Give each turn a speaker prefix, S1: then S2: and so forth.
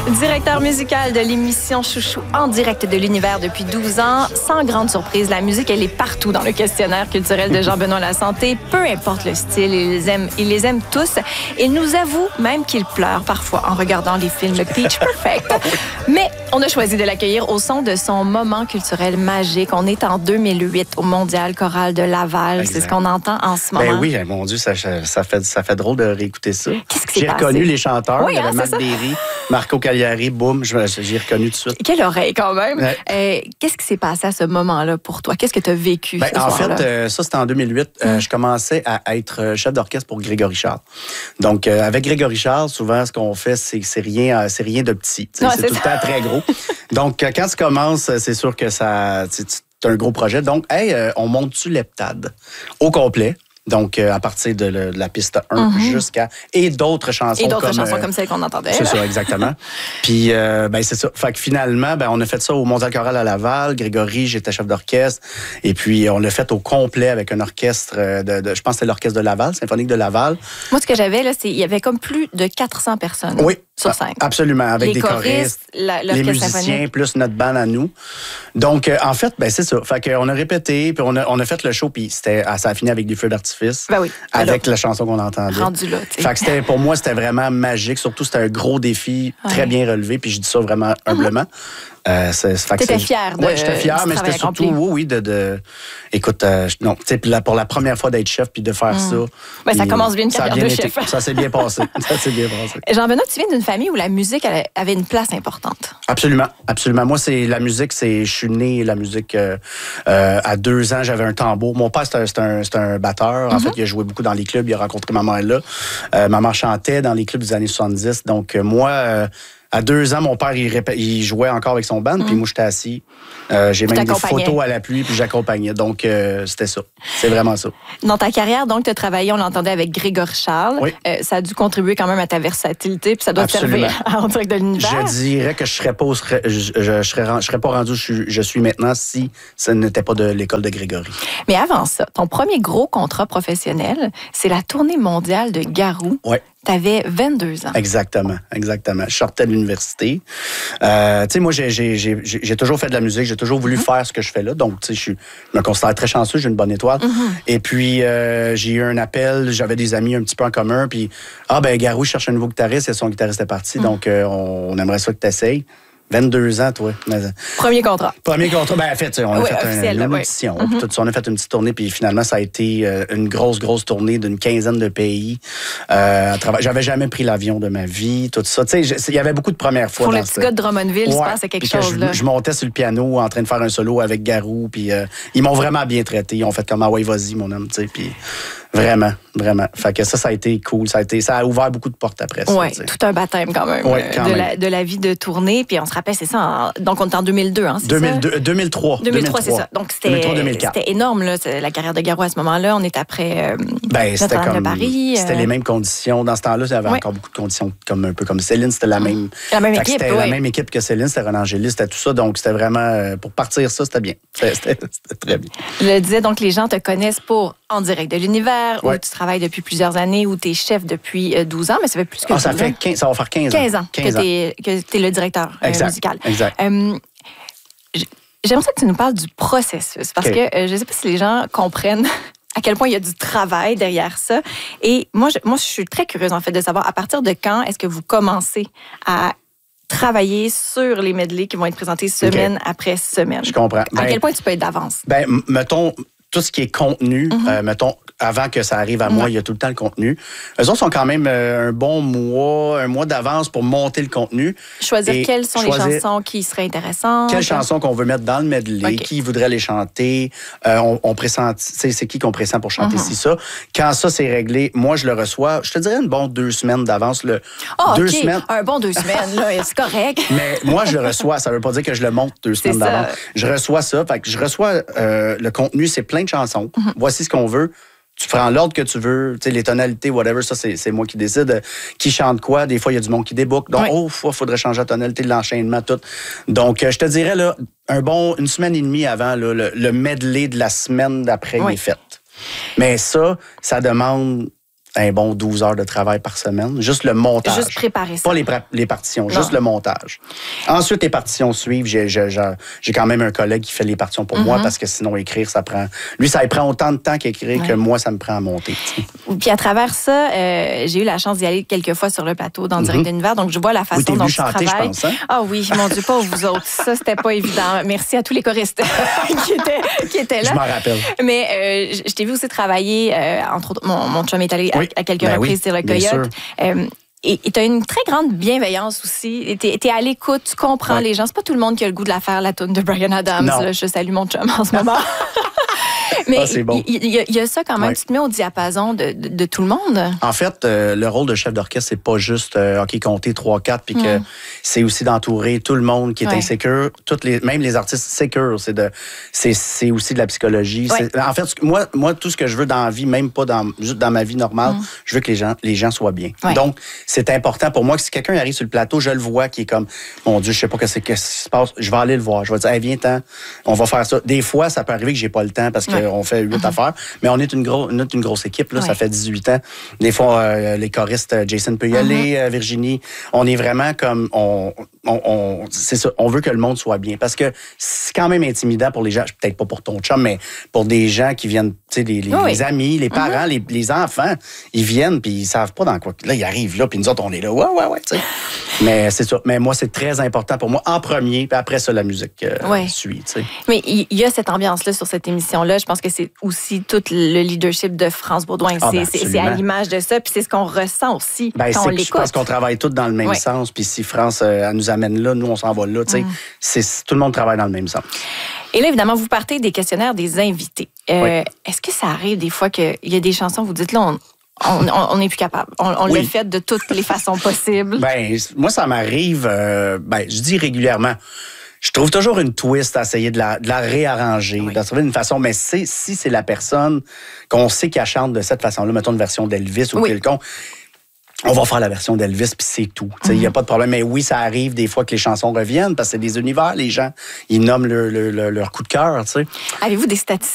S1: Directeur musical de l'émission Chouchou en direct de l'univers depuis 12 ans. Sans grande surprise, la musique, elle est partout dans le questionnaire culturel de Jean-Benoît Lasanté. Peu importe le style, il les aime tous. Il nous avoue même qu'il pleure parfois en regardant les films Pitch Perfect. Mais on a choisi de l'accueillir au son de son moment culturel magique. On est en 2008 au Mondial choral de Laval. Exact. C'est ce qu'on entend en ce moment.
S2: Ben oui, mon Dieu, ça fait drôle de rééquéter ça.
S1: Qu'est-ce qui s'est
S2: J'ai reconnu les chanteurs.
S1: Oui,
S2: il y avait Marc Derry, Marco Cagliari, boum, j'ai reconnu tout de suite.
S1: Quelle oreille quand même.
S2: Ouais.
S1: Qu'est-ce qui s'est passé à ce moment-là pour toi? Qu'est-ce que tu as vécu ce
S2: en
S1: soir-là?
S2: fait, ça, c'était en 2008. Je commençais à être chef d'orchestre pour Grégory Charles. Donc, avec Grégory Charles, souvent, ce qu'on fait, c'est rien de petit.
S1: Ouais,
S2: c'est tout le temps très gros. Donc, quand tu commences, c'est sûr que ça... C'est un gros projet. Donc, on monte-tu l'heptade au complet? Donc, à partir de la piste 1 jusqu'à... Et d'autres chansons.
S1: Et d'autres chansons comme celles qu'on entendait.
S2: C'est ça, exactement. Puis, c'est ça. Fait que finalement, on a fait ça au Mondial choral à Laval. Grégory, j'étais chef d'orchestre. Et puis, on l'a fait au complet avec un orchestre je pense que c'était l'orchestre de Laval, symphonique de Laval.
S1: Moi, ce que j'avais, là, il y avait comme plus de 400 personnes sur scène.
S2: Absolument. Avec des choristes, les musiciens, symphonique. Plus notre band à nous. Donc, en fait, c'est ça. Fait qu'on a répété, puis on a fait le show, puis ça a fini avec des feux d'artifice.
S1: Ben oui,
S2: avec la chanson qu'on entendait.
S1: Rendu là,
S2: fait que pour moi, c'était vraiment magique. Surtout, c'était un gros défi, très bien relevé. Puis je dis ça vraiment humblement.
S1: T'étais fière de...
S2: Oui, j'étais fière, mais c'était surtout, écoute, non, tu sais, pour la première fois d'être chef puis de faire ça.
S1: Ben, ça commence bien une carrière de chef.
S2: Ça s'est bien passé.
S1: Jean-Benoît, tu viens d'une famille où la musique avait une place importante.
S2: Absolument, absolument. Moi, la musique, je suis né la musique à 2 ans, j'avais un tambour. Mon père, c'était un batteur. En fait, il a joué beaucoup dans les clubs. Il a rencontré ma mère là. Ma mère chantait dans les clubs des années 70. Donc, moi... à 2 ans, mon père, il jouait encore avec son band, puis moi, j'étais assis. J'ai même des photos à la pluie, puis j'accompagnais. Donc, c'était ça. C'est vraiment ça. Dans
S1: ta carrière, donc, tu as travaillé, on l'entendait, avec Grégory Charles.
S2: Oui.
S1: Ça a dû contribuer quand même à ta versatilité, puis ça doit te servir en direct de l'univers.
S2: Je dirais que je serais pas rendu où je suis maintenant si ce n'était pas de l'école de Grégory.
S1: Mais avant ça, ton premier gros contrat professionnel, c'est la tournée mondiale de Garou.
S2: Oui.
S1: T'avais 22 ans.
S2: Exactement. Je sortais de l'université. Tu sais, moi, j'ai toujours fait de la musique. J'ai toujours voulu faire ce que je fais là. Donc, tu sais, je me considère très chanceux. J'ai une bonne étoile. Et puis, j'ai eu un appel. J'avais des amis un petit peu en commun. Puis, Garou cherche un nouveau guitariste. Et son guitariste est parti. Donc, on aimerait ça que tu essayes. 22 ans, toi.
S1: Premier contrat.
S2: En fait, on a fait une audition. Tout ça, on a fait une petite tournée, puis finalement, ça a été une grosse tournée d'une 15aine de pays. J'avais jamais pris l'avion de ma vie, tout ça. Tu sais, il y avait beaucoup de premières fois.
S1: Pour le petit gars de Drummondville, il se passe quelque chose, là.
S2: Je montais sur le piano en train de faire un solo avec Garou, puis ils m'ont vraiment bien traité. Ils ont fait comme, vas-y, mon homme, tu sais, puis... Vraiment. Fait que ça a été cool. Ça a ouvert beaucoup de portes après ça.
S1: Oui, tout un baptême quand même, de la vie de tournée. Puis on se rappelle, c'est ça. Donc, on est en 2002, hein, c'est
S2: 2003.
S1: 2003, c'est ça. Donc, c'était énorme, là, la carrière de Garou à ce moment-là. On est après Notre-Dame de Paris.
S2: C'était les mêmes conditions. Dans ce temps-là, il y avait encore beaucoup de conditions, un peu comme Céline. C'était la même
S1: équipe.
S2: C'était la même équipe que Céline. C'était Renan Angélis, c'était tout ça. Donc, c'était vraiment... pour partir ça, c'était bien. C'était très bien.
S1: Je le disais, donc, les gens te connaissent pour En direct de l'univers, où tu travailles depuis plusieurs années, où tu es chef depuis 12 ans, mais ça fait plus que 12
S2: ça va faire 15 ans.
S1: 15 ans que tu es le directeur musical.
S2: Exact.
S1: J'aimerais ça que tu nous parles du processus, parce que je ne sais pas si les gens comprennent à quel point il y a du travail derrière ça. Et moi, je suis très curieuse, en fait, de savoir à partir de quand est-ce que vous commencez à travailler sur les medleys qui vont être présentés semaine après semaine.
S2: Je comprends.
S1: À quel point tu peux être d'avance?
S2: Mettons... Tout ce qui est contenu, mettons, avant que ça arrive à moi, il y a tout le temps le contenu. Eux autres sont quand même un mois d'avance pour monter le contenu.
S1: Choisir quelles sont les chansons qui seraient intéressantes.
S2: Quelles chansons qu'on veut mettre dans le medley, qui voudrait les chanter. On pressent, c'est qui qu'on pressent pour chanter ça. Quand ça, c'est réglé, moi, je le reçois, je te dirais une bonne 2 semaines d'avance. 2 semaines.
S1: Un bon 2 semaines, là, c'est correct.
S2: Mais moi, je le reçois. Ça veut pas dire que je le monte 2 semaines d'avance. Je reçois ça. Fait que je reçois le contenu, c'est plein de chansons. Voici ce qu'on veut. Tu prends l'ordre que tu veux, les tonalités, whatever, ça, c'est moi qui décide. Qui chante quoi? Des fois, il y a du monde qui déboucle. Donc, il faudrait changer la tonalité de l'enchaînement, tout. Donc, je te dirais, là, une semaine et demie avant, là, le medley de la semaine d'après, il est fait. Mais ça demande un bon 12 heures de travail par semaine. Juste le montage.
S1: Juste préparer ça.
S2: Pas les partitions, juste le montage. Ensuite, les partitions suivent. J'ai quand même un collègue qui fait les partitions pour moi parce que sinon, écrire, ça prend... Lui, ça prend autant de temps qu'écrire que moi, ça me prend à monter.
S1: Puis à travers ça, j'ai eu la chance d'y aller quelques fois sur le plateau dans Direct de l'Univers. Donc, je vois la façon dont tu
S2: chanter,
S1: travailles.
S2: Je pense, hein?
S1: Ah oui, mon Dieu, pas vous autres. Ça, c'était pas évident. Merci à tous les choristes qui étaient là.
S2: Je m'en rappelle.
S1: Mais je t'ai vu aussi travailler, entre autres, mon chum est allé à quelques reprises sur le Coyote. Et tu as une très grande bienveillance aussi. Tu es à l'écoute, tu comprends les gens. C'est pas tout le monde qui a le goût de la faire, la toune de Bryan Adams. Là, je salue mon chum en ce moment. Mais il y a ça quand même. Tu te mets au diapason de tout le monde.
S2: En fait, le rôle de chef d'orchestre, c'est pas juste compter 3-4, puis que c'est aussi d'entourer tout le monde qui est insécure. Même les artistes sécures, c'est aussi de la psychologie. En fait, moi, tout ce que je veux dans la vie, même pas juste dans ma vie normale, je veux que les gens soient bien. Donc, c'est important pour moi que si quelqu'un arrive sur le plateau, je le vois qui est comme, mon Dieu, je sais pas qu'est-ce qui se passe, je vais aller le voir. Je vais dire, hey, viens-t'en, on va faire ça. Des fois, ça peut arriver que j'ai pas le temps parce qu'on fait 8 affaires, mais on est une grosse équipe, là, ça fait 18 ans. Des fois, les choristes, Jason peut y aller, Virginie, on est vraiment comme, c'est ça, on veut que le monde soit bien parce que c'est quand même intimidant pour les gens, peut-être pas pour ton chum, mais pour des gens qui viennent, tu sais, les amis, les parents, les enfants, ils viennent puis ils savent pas dans quoi. Là, ils arrivent là, puis nous autres, on est là, ouais, tu sais. Mais c'est ça. Mais moi, c'est très important pour moi en premier, puis après ça, la musique suit, tu sais.
S1: Mais il y a cette ambiance-là sur cette émission-là. Je pense que c'est aussi tout le leadership de France Baudouin. C'est à l'image de ça, puis c'est ce qu'on ressent aussi quand on l'écoute.
S2: Je pense qu'on travaille tous dans le même sens, puis si France elle nous amène là, nous, on s'en va là, tu sais. Tout le monde travaille dans le même sens.
S1: Et là, évidemment, vous partez des questionnaires des invités. Est-ce que ça arrive des fois qu'il y a des chansons, vous dites là, on n'est plus capable. On l'a fait de toutes les façons possibles.
S2: Moi, ça m'arrive, je dis régulièrement. Je trouve toujours une twist à essayer de la réarranger, de trouver une façon. Mais si c'est la personne qu'on sait qu'elle chante de cette façon-là, mettons une version d'Elvis ou quelconque, on va faire la version d'Elvis, puis c'est tout. Il n'y a pas de problème. Mais oui, ça arrive des fois que les chansons reviennent, parce que c'est des univers, les gens, ils nomment leur coup de cœur. T'sais.
S1: Avez-vous des statistiques